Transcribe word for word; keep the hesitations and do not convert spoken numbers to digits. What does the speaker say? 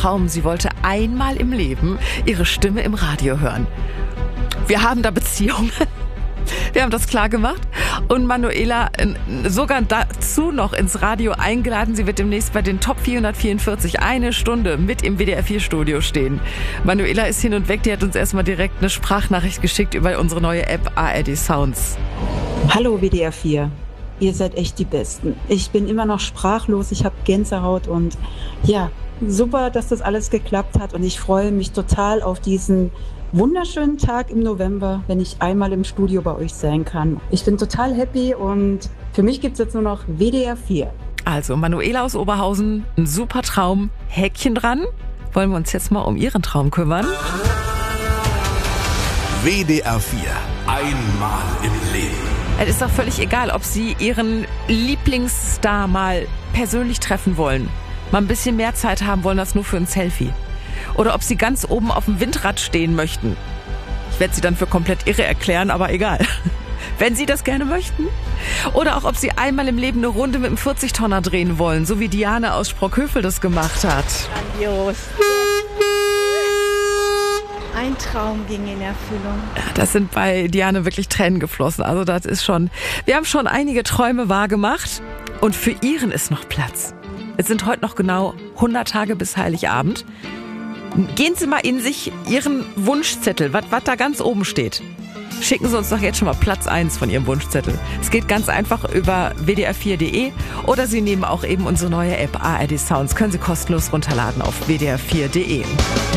Traum. Sie wollte einmal im Leben ihre Stimme im Radio hören. Wir haben da Beziehungen. Wir haben das klar gemacht und Manuela sogar dazu noch ins Radio eingeladen. Sie wird demnächst bei den Top vierhundertvierundvierzig eine Stunde mit im W D R vier Studio stehen. Manuela ist hin und weg, die hat uns erstmal direkt eine Sprachnachricht geschickt über unsere neue App A R D Sounds. Hallo W D R vier, ihr seid echt die Besten. Ich bin immer noch sprachlos, ich habe Gänsehaut und ja, super, dass das alles geklappt hat und ich freue mich total auf diesen wunderschönen Tag im November, wenn ich einmal im Studio bei euch sein kann. Ich bin total happy und für mich gibt es jetzt nur noch W D R vier. Also Manuela aus Oberhausen, ein super Traum, Häkchen dran. Wollen wir uns jetzt mal um ihren Traum kümmern? W D R vier, einmal im Leben. Es ist doch völlig egal, ob Sie Ihren Lieblingsstar mal persönlich treffen wollen, mal ein bisschen mehr Zeit haben wollen als nur für ein Selfie. Oder ob Sie ganz oben auf dem Windrad stehen möchten. Ich werde Sie dann für komplett irre erklären, aber egal. Wenn Sie das gerne möchten. Oder auch, ob Sie einmal im Leben eine Runde mit einem vierzig-Tonner drehen wollen, so wie Diane aus Sprockhövel das gemacht hat. Grandios. Ein Traum ging in Erfüllung. Das sind bei Diane wirklich Tränen geflossen. Also das ist schon... Wir haben schon einige Träume wahrgemacht und für Ihren ist noch Platz. Es sind heute noch genau hundert Tage bis Heiligabend. Gehen Sie mal in sich Ihren Wunschzettel, was, was da ganz oben steht. Schicken Sie uns doch jetzt schon mal Platz eins von Ihrem Wunschzettel. Es geht ganz einfach über w d r vier punkt d e oder Sie nehmen auch eben unsere neue App A R D Sounds. Können Sie kostenlos runterladen auf w d r vier punkt d e.